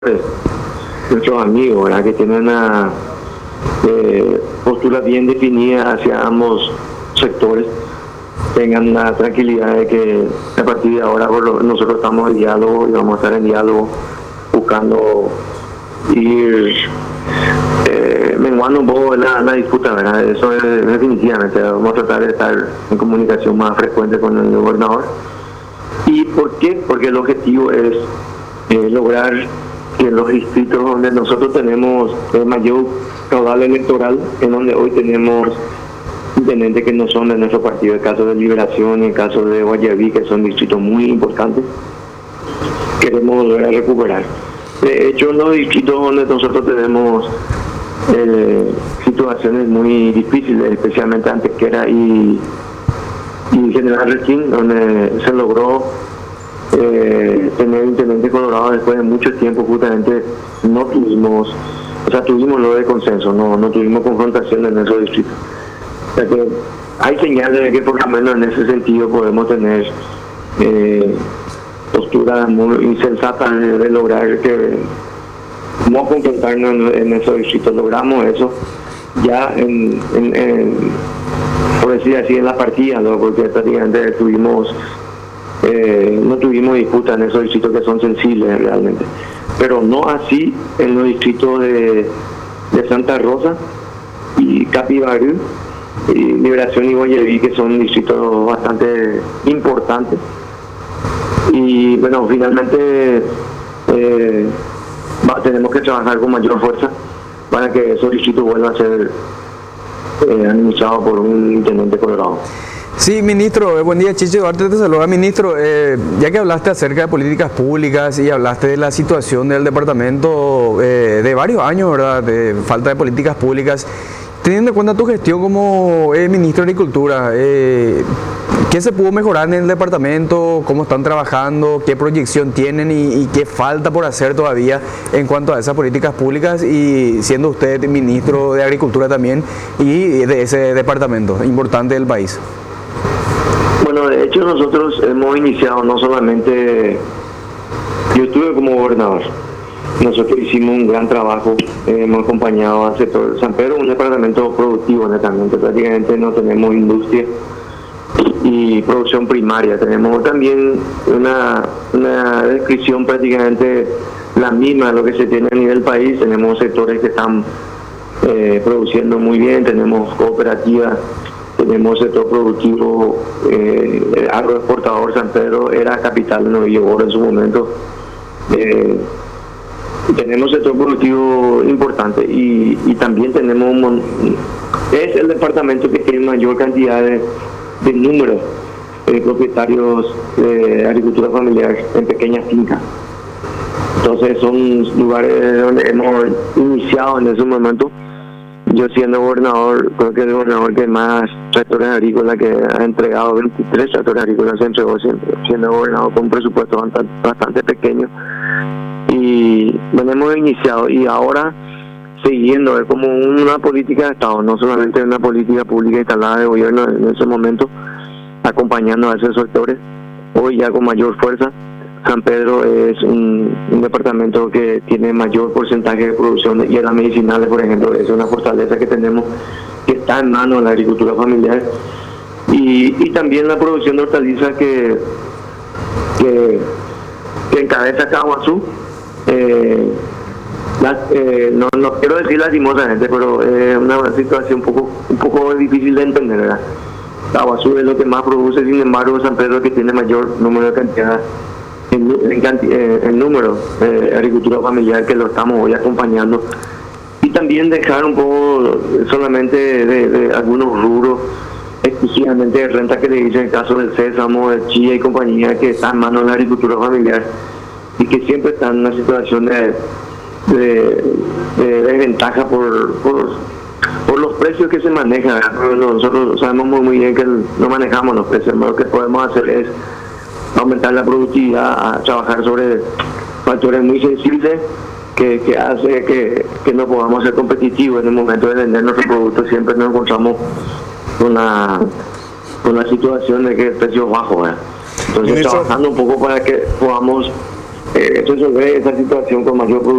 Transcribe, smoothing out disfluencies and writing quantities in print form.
nuestros amigos, ¿verdad? Que tienen una postura bien definida hacia ambos sectores, tengan la tranquilidad de que a partir de ahora nosotros estamos en diálogo y vamos a estar en diálogo buscando ir menguando un poco la disputa, ¿verdad? Eso es definitivamente, vamos a tratar de estar en comunicación más frecuente con el gobernador. ¿Y por qué? Porque el objetivo es lograr que los distritos donde nosotros tenemos mayor caudal electoral, en donde hoy tenemos intendentes que no son de nuestro partido, el caso de Liberación y el caso de Guayaví, que son distritos muy importantes, queremos volver a recuperar. De hecho, en los distritos donde nosotros tenemos situaciones muy difíciles, especialmente Antequera y General Requín, donde se logró tener intendente Colorado después de mucho tiempo, justamente no tuvimos, tuvimos lo de consenso, no tuvimos confrontación en esos distritos. O sea que hay señales de que por lo menos en ese sentido podemos tener posturas muy sensatas de lograr que no confrontarnos en esos distritos. Logramos eso ya por decir así, en la partida, ¿no? Porque prácticamente no tuvimos disputas en esos distritos que son sensibles realmente, pero no así en los distritos de Santa Rosa y Capibarú y Liberación y Guayaví, que son distritos bastante importantes. Y bueno, finalmente tenemos que trabajar con mayor fuerza para que esos distritos vuelvan a ser administrados por un intendente colorado. Sí, ministro, buen día, Chicho. Antes te saluda, ministro. Ya que hablaste acerca de políticas públicas y hablaste de la situación del departamento de varios años, ¿verdad?, de falta de políticas públicas, teniendo en cuenta tu gestión como ministro de Agricultura, ¿qué se pudo mejorar en el departamento? ¿Cómo están trabajando? ¿Qué proyección tienen y qué falta por hacer todavía en cuanto a esas políticas públicas? Y siendo usted ministro de Agricultura también y de ese departamento importante del país. Bueno, de hecho nosotros hemos iniciado no solamente, yo estuve como gobernador, nosotros hicimos un gran trabajo, hemos acompañado al sector de San Pedro, un departamento productivo netamente, prácticamente no tenemos industria y producción primaria, tenemos también una descripción prácticamente la misma de lo que se tiene a nivel país, tenemos sectores que están produciendo muy bien, tenemos cooperativas, tenemos sector productivo, agroexportador. San Pedro era capital de Novillo Oro en su momento. Tenemos sector productivo importante y también tenemos es el departamento que tiene mayor cantidad de números de propietarios de agricultura familiar en pequeñas fincas. Entonces son lugares donde hemos iniciado en ese momento. Yo siendo gobernador, creo que es el gobernador que más tractores agrícolas, que ha entregado 23 tractores agrícolas, se entregó siendo gobernador con un presupuesto bastante pequeño. Y bueno, hemos iniciado y ahora siguiendo, es como una política de Estado, no solamente una política pública instalada de gobierno en ese momento, acompañando a esos sectores, hoy ya con mayor fuerza. San Pedro es un departamento que tiene mayor porcentaje de producción de hierbas medicinales, por ejemplo, es una fortaleza que tenemos que está en manos de la agricultura familiar y también la producción de hortalizas que encabeza Caguazú. No quiero decir lastimosamente, pero es una situación un poco difícil de entender, ¿verdad? Caguazú es lo que más produce, sin embargo San Pedro es que tiene mayor número de cantidad en número de agricultura familiar, que lo estamos hoy acompañando, y también dejar un poco solamente de algunos rubros exclusivamente de renta que le dicen, el caso del sésamo, del chía y compañía, que está en manos de la agricultura familiar y que siempre están en una situación de desventaja por los precios que se manejan. Nosotros sabemos muy bien que no manejamos los precios, lo que podemos hacer es aumentar la productividad, a trabajar sobre factores muy sensibles que hace que no podamos ser competitivos en el momento de vender nuestros productos. Siempre nos encontramos con la situación de que el precio es bajo, ¿verdad? Entonces, trabajando un poco para que podamos resolver esa situación con mayor productividad.